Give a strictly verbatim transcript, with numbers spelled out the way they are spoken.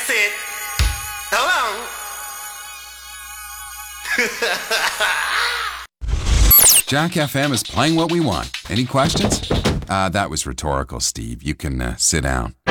That's it. Hold on. Jack F M is playing what we want. Any questions? Uh, that was rhetorical, Steve. You can uh, sit down.